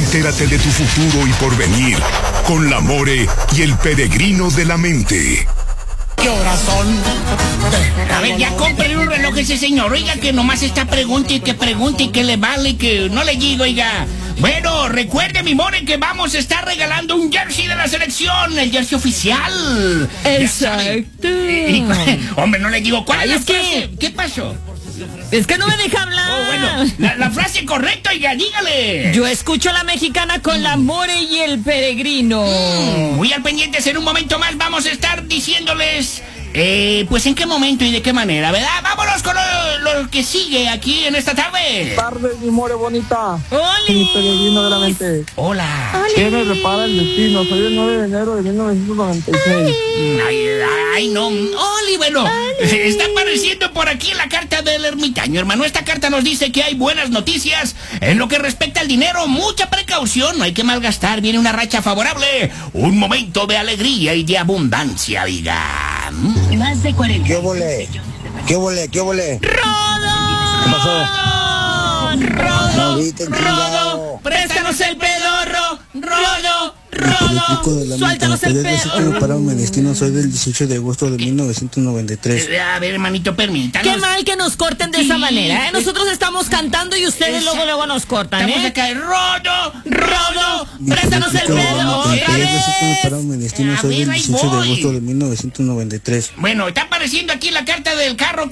Entérate de tu futuro y porvenir con la More y el peregrino de la mente. ¿Qué horas son? A ver, ya compré un reloj ese señor. Oiga, que nomás está pregunte y que le vale, que no le digo, oiga. Bueno, recuerde, mi More, que vamos a estar regalando un jersey de la selección, el jersey oficial. Exacto. Hombre, no le digo, ¿cuál es la es que- frase? ¿Qué pasó? Es que no me deja hablar. Oh, bueno, la frase correcta, oiga, dígale. Yo escucho a la mexicana con la More y el peregrino. Muy al pendientes, en un momento más vamos a estar diciéndoles, pues en qué momento y de qué manera, ¿verdad? Vámonos con lo que sigue aquí en esta tarde. Tardes, mi more bonita. ¡Oli! Mi peregrino de la mente. Hola. ¿Qué me repara el destino? Soy el 9 de enero de 1996. Ay, no. Oli, bueno, está apareciendo por aquí la carta del ermitaño, hermano. Esta carta nos dice que hay buenas noticias en lo que respecta al dinero. Mucha precaución, no hay que malgastar. Viene una racha favorable. Un momento de alegría y de abundancia, diga. Más de 40. ¿Qué volé? ¿Qué volé? ¿Qué volé? ¡Rodo! ¿Qué pasó? ¡Rodo! No griten, ¡Rodo! chingado. ¡Préstanos el pedorro! ¡Rodo! Pico de la ¡Rodo! ¡Suéltanos el Podría decir que pedorro! para mi destino soy del 18 de agosto de 1993. A ver, hermanito, permítanos. Qué mal que nos corten de esa manera, ¿eh? Nosotros estamos cantando y ustedes luego nos cortan, Estamos ¿eh? acá, Rodo, ¡Préstanos el Pico de la pedorro! Podría ¡Otra decir que para vez! mi destino A soy ver, del ahí 18 de voy. agosto de 1993. Bueno, está apareciendo aquí la carta del carro